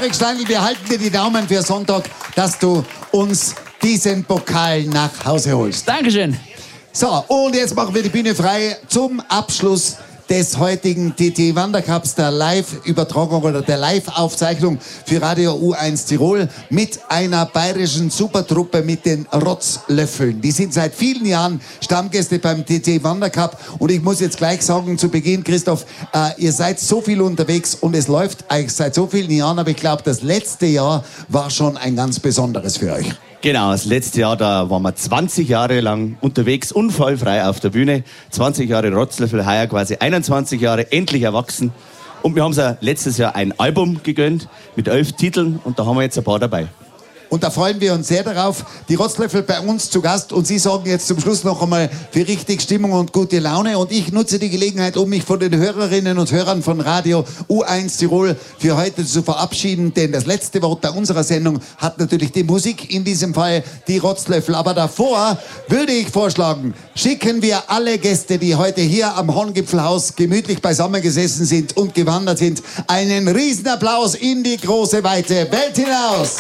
Patrick Steindl, wir halten dir die Daumen für Sonntag, dass du uns diesen Pokal nach Hause holst. Dankeschön. So, und jetzt machen wir die Bühne frei zum Abschluss des heutigen TT Wandercups, der Live-Übertragung oder der Live-Aufzeichnung für Radio U1 Tirol mit einer bayerischen Supertruppe mit den Rotzlöffeln. Die sind seit vielen Jahren Stammgäste beim TT Wandercup und ich muss jetzt gleich sagen zu Beginn, Christoph, ihr seid so viel unterwegs und es läuft eigentlich seit so vielen Jahren, aber ich glaube, das letzte Jahr war schon ein ganz besonderes für euch. Genau, das letzte Jahr, da waren wir 20 Jahre lang unterwegs, unfallfrei auf der Bühne. 20 Jahre Rotzlöffel, heuer quasi 21 Jahre, endlich erwachsen. Und wir haben uns letztes Jahr ein Album gegönnt mit 11 Titeln und da haben wir jetzt ein paar dabei. Und da freuen wir uns sehr darauf. Die Rotzlöffel bei uns zu Gast und Sie sorgen jetzt zum Schluss noch einmal für richtig Stimmung und gute Laune. Und ich nutze die Gelegenheit, um mich von den Hörerinnen und Hörern von Radio U1 Tirol für heute zu verabschieden. Denn das letzte Wort bei unserer Sendung hat natürlich die Musik, in diesem Fall die Rotzlöffel. Aber davor würde ich vorschlagen, schicken wir alle Gäste, die heute hier am Horngipfelhaus gemütlich beisammen gesessen sind und gewandert sind, einen Riesenapplaus in die große, weite Welt hinaus.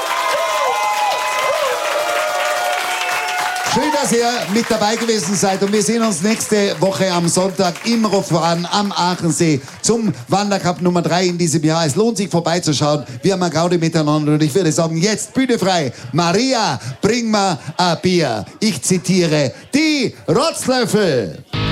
Schön, dass ihr mit dabei gewesen seid und wir sehen uns nächste Woche am Sonntag im Rofran am Aachensee zum Wandercup Nummer 3 in diesem Jahr. Es lohnt sich vorbeizuschauen. Wir haben eine Gaudi miteinander und ich würde sagen, jetzt Bühne frei. Maria, bring mal ein Bier. Ich zitiere die Rotzlöffel.